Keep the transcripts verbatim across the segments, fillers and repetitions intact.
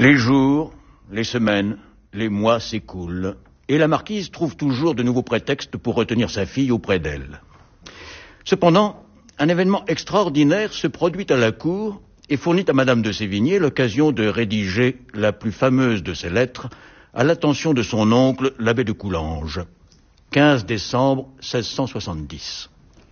Les jours, les semaines, les mois s'écoulent, et la marquise trouve toujours de nouveaux prétextes pour retenir sa fille auprès d'elle. Cependant, un événement extraordinaire se produit à la cour et fournit à Madame de Sévigné l'occasion de rédiger la plus fameuse de ses lettres à l'attention de son oncle, l'abbé de Coulanges. quinze décembre seize cent soixante-dix.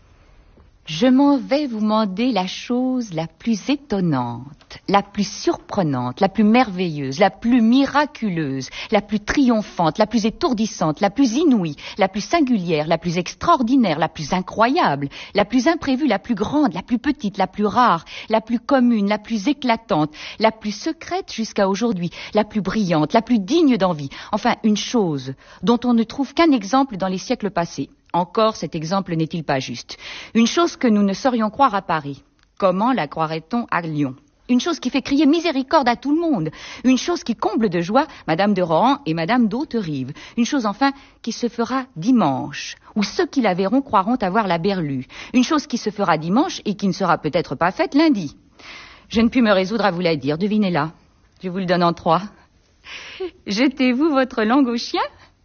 Je m'en vais vous mander la chose la plus étonnante, la plus surprenante, la plus merveilleuse, la plus miraculeuse, la plus triomphante, la plus étourdissante, la plus inouïe, la plus singulière, la plus extraordinaire, la plus incroyable, la plus imprévue, la plus grande, la plus petite, la plus rare, la plus commune, la plus éclatante, la plus secrète jusqu'à aujourd'hui, la plus brillante, la plus digne d'envie. Enfin, une chose dont on ne trouve qu'un exemple dans les siècles passés. Encore, cet exemple n'est-il pas juste? Une chose que nous ne saurions croire à Paris. Comment la croirait-on à Lyon? Une chose qui fait crier miséricorde à tout le monde. Une chose qui comble de joie Madame de Rohan et Madame d'Hauterive. Une chose enfin qui se fera dimanche, où ceux qui la verront croiront avoir la berlue. Une chose qui se fera dimanche et qui ne sera peut-être pas faite lundi. Je ne puis me résoudre à vous la dire, devinez-la. Je vous le donne en trois. Jetez-vous votre langue au chien?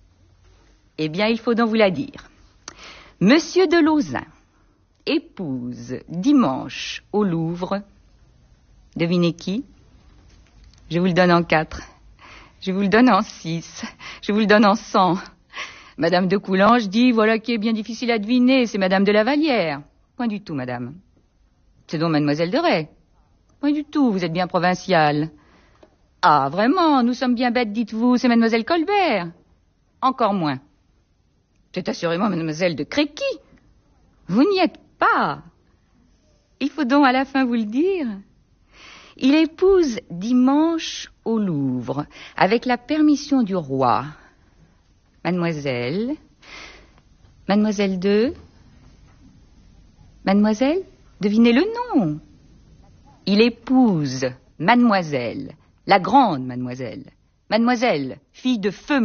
Eh bien, il faut donc vous la dire. Monsieur de Lauzun épouse dimanche au Louvre. Devinez qui? Je vous le donne en quatre. Je vous le donne en six. Je vous le donne en cent. Madame de Coulanges dit, voilà qui est bien difficile à deviner, c'est Madame de la Vallière. Point du tout, madame. C'est donc Mademoiselle de Rais. Point du tout, vous êtes bien provinciale. Ah, vraiment, nous sommes bien bêtes, dites-vous, c'est Mademoiselle Colbert. Encore moins. C'est assurément Mademoiselle de Créqui. Vous n'y êtes pas. Il faut donc à la fin vous le dire. Il épouse dimanche au Louvre, avec la permission du roi. Mademoiselle, Mademoiselle de... Mademoiselle, devinez le nom. Il épouse Mademoiselle, la grande Mademoiselle. Mademoiselle, fille de feu